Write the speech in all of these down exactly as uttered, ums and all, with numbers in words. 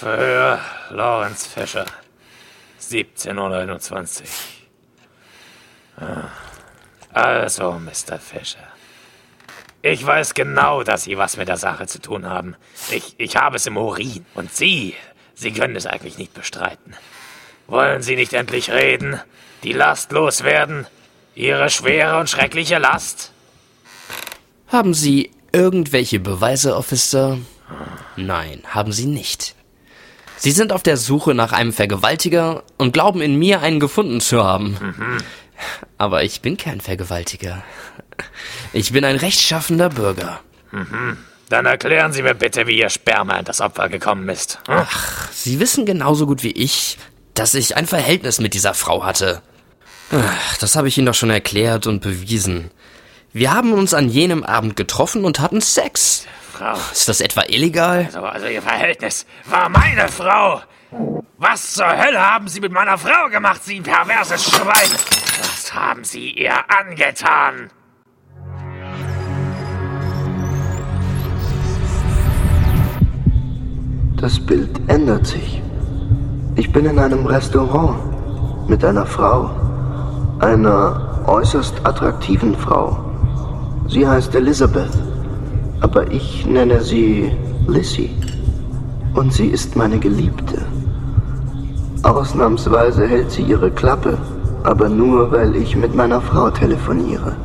Verhör Lawrence Fisher, siebzehn Uhr neunundzwanzig. Also, Mister Fisher. Ich weiß genau, dass Sie was mit der Sache zu tun haben. Ich, ich habe es im Urin. Und Sie, Sie können es eigentlich nicht bestreiten. Wollen Sie nicht endlich reden? Die Last loswerden? Ihre schwere und schreckliche Last? Haben Sie irgendwelche Beweise, Officer? Nein, haben Sie nicht. Sie sind auf der Suche nach einem Vergewaltiger und glauben in mir einen gefunden zu haben. Mhm. Aber ich bin kein Vergewaltiger. Ich bin ein rechtschaffender Bürger. Mhm. Dann erklären Sie mir bitte, wie Ihr Sperma in das Opfer gekommen ist. Hm? Ach, Sie wissen genauso gut wie ich, dass ich ein Verhältnis mit dieser Frau hatte. Ach, das habe ich Ihnen doch schon erklärt und bewiesen. Wir haben uns an jenem Abend getroffen und hatten Sex. Frau. Ist das etwa illegal? Also, also Ihr Verhältnis war meine Frau. Was zur Hölle haben Sie mit meiner Frau gemacht, Sie perverses Schwein? Was haben Sie ihr angetan? Das Bild ändert sich. Ich bin in einem Restaurant mit einer Frau, einer äußerst attraktiven Frau. Sie heißt Elizabeth, aber ich nenne sie Lissy. Und sie ist meine Geliebte. Ausnahmsweise hält sie ihre Klappe, aber nur, weil ich mit meiner Frau telefoniere.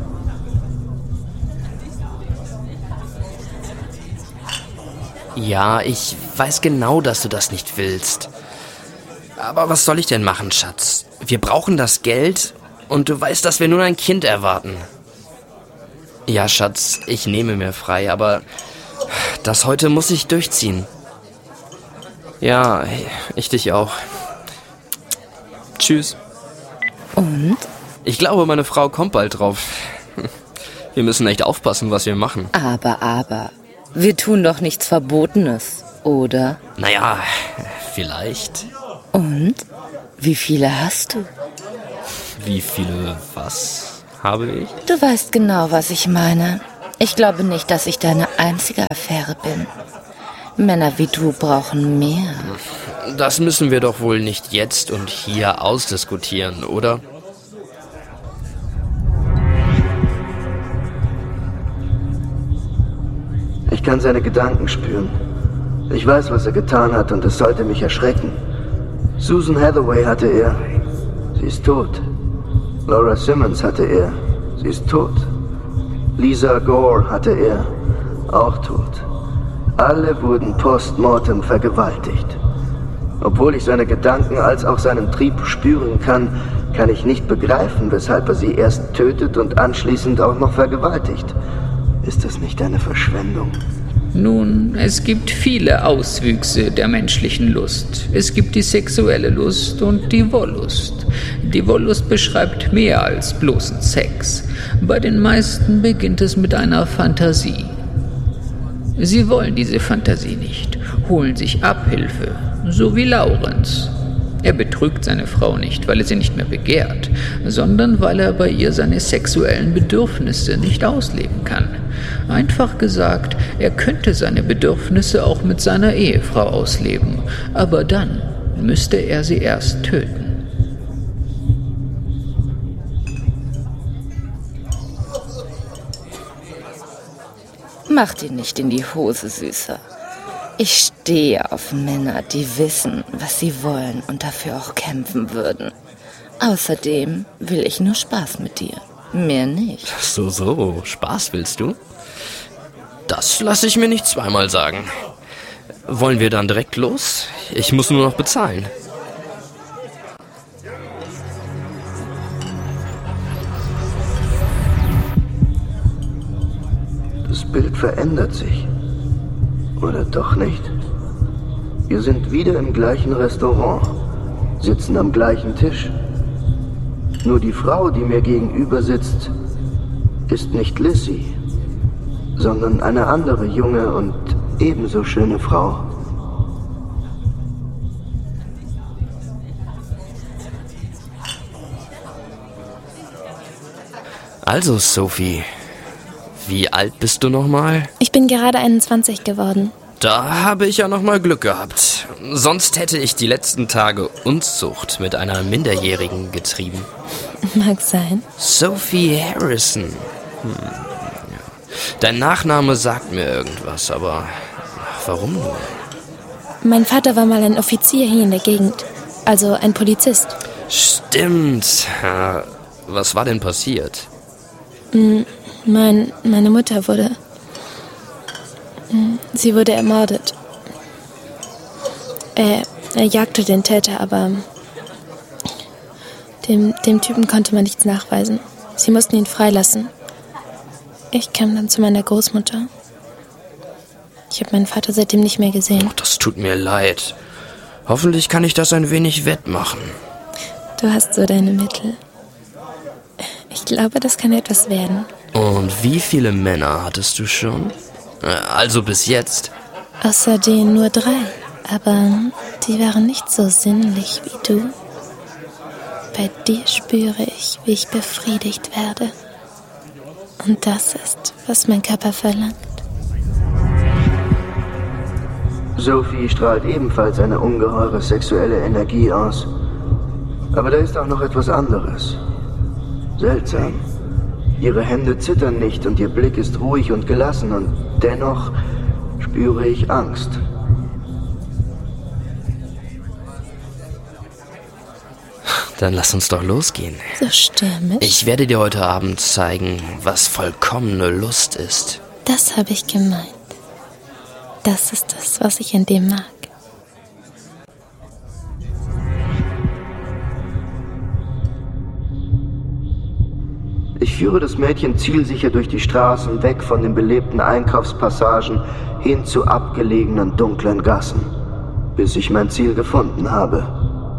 Ja, ich weiß genau, dass du das nicht willst. Aber was soll ich denn machen, Schatz? Wir brauchen das Geld und du weißt, dass wir nun ein Kind erwarten. Ja, Schatz, ich nehme mir frei, aber das heute muss ich durchziehen. Ja, ich dich auch. Tschüss. Und? Ich glaube, meine Frau kommt bald drauf. Wir müssen echt aufpassen, was wir machen. Aber, aber, wir tun doch nichts Verbotenes, oder? Naja, vielleicht. Und? Wie viele hast du? Wie viele was habe ich? Du weißt genau, was ich meine. Ich glaube nicht, dass ich deine einzige Affäre bin. Männer wie du brauchen mehr. Das müssen wir doch wohl nicht jetzt und hier ausdiskutieren, oder? Ich kann seine Gedanken spüren. Ich weiß, was er getan hat und es sollte mich erschrecken. Susan Hathaway hatte er. Sie ist tot. Laura Simmons hatte er. Sie ist tot. Lisa Gore hatte er. Auch tot. Alle wurden postmortem vergewaltigt. Obwohl ich seine Gedanken als auch seinen Trieb spüren kann, kann ich nicht begreifen, weshalb er sie erst tötet und anschließend auch noch vergewaltigt. Ist das nicht eine Verschwendung? Nun, es gibt viele Auswüchse der menschlichen Lust. Es gibt die sexuelle Lust und die Wollust. Die Wollust beschreibt mehr als bloßen Sex. Bei den meisten beginnt es mit einer Fantasie. Sie wollen diese Fantasie nicht, holen sich Abhilfe, so wie Lawrence. Er betrügt seine Frau nicht, weil er sie nicht mehr begehrt, sondern weil er bei ihr seine sexuellen Bedürfnisse nicht ausleben kann. Einfach gesagt, er könnte seine Bedürfnisse auch mit seiner Ehefrau ausleben, aber dann müsste er sie erst töten. Mach dir nicht in die Hose, Süßer. Ich stehe auf Männer, die wissen, was sie wollen und dafür auch kämpfen würden. Außerdem will ich nur Spaß mit dir. Mehr nicht. So, so, Spaß willst du? Das lasse ich mir nicht zweimal sagen. Wollen wir dann direkt los? Ich muss nur noch bezahlen. Das Bild verändert sich. Oder doch nicht? Wir sind wieder im gleichen Restaurant, sitzen am gleichen Tisch. Nur die Frau, die mir gegenüber sitzt, ist nicht Lissy, sondern eine andere junge und ebenso schöne Frau. Also, Sophie, wie alt bist du nochmal? Ich bin gerade einundzwanzig geworden. Da habe ich ja noch mal Glück gehabt. Sonst hätte ich die letzten Tage Unzucht mit einer Minderjährigen getrieben. Mag sein. Sophie Harrison. Hm, ja. Dein Nachname sagt mir irgendwas, aber warum nur? Mein Vater war mal ein Offizier hier in der Gegend. Also ein Polizist. Stimmt. Ja, was war denn passiert? Mein, meine Mutter wurde... Sie wurde ermordet. Er, er jagte den Täter, aber dem, dem Typen konnte man nichts nachweisen. Sie mussten ihn freilassen. Ich kam dann zu meiner Großmutter. Ich habe meinen Vater seitdem nicht mehr gesehen. Oh, das tut mir leid. Hoffentlich kann ich das ein wenig wettmachen. Du hast so deine Mittel. Ich glaube, das kann etwas werden. Und wie viele Männer hattest du schon? Also bis jetzt? Außer denen nur drei. Aber die waren nicht so sinnlich wie du. Bei dir spüre ich, wie ich befriedigt werde. Und das ist, was mein Körper verlangt. Sophie strahlt ebenfalls eine ungeheure sexuelle Energie aus. Aber da ist auch noch etwas anderes. Seltsam. Ihre Hände zittern nicht und ihr Blick ist ruhig und gelassen und dennoch spüre ich Angst. Dann lass uns doch losgehen. So stürmisch. Ich werde dir heute Abend zeigen, was vollkommene Lust ist. Das habe ich gemeint. Das ist das, was ich an dir mag. Ich führe das Mädchen zielsicher durch die Straßen, weg von den belebten Einkaufspassagen, hin zu abgelegenen, dunklen Gassen, bis ich mein Ziel gefunden habe.